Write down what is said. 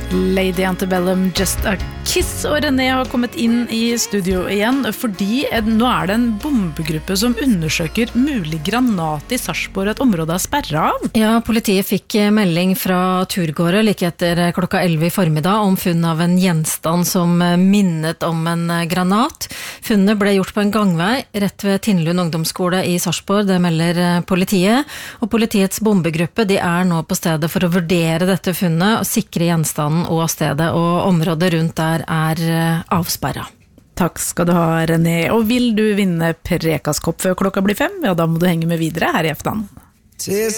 Lady Antebellum, Just a Kiss, og René har kommet inn i studio igjen, fordi nå det en bombegruppe som undersøker mulig granat i Sarpsborg, et område sperret av. Ja, politiet fikk melding fra turgåere like etter klokka 11 i formiddag om funn av en gjenstand som minnet om en granat. Funnet ble gjort på en gangvei rett ved Tinnlund ungdomsskole i Sarpsborg, det melder politiet, og politiets bombegruppe de nå på stedet for å vurdere dette funnet og sikre gjenstanden og stedet, og området rundt der avsperret. Takk skal du ha, René. Og vil du vinne Prekas kopp før klokka blir 5, ja da må du henge med videre her i Aften.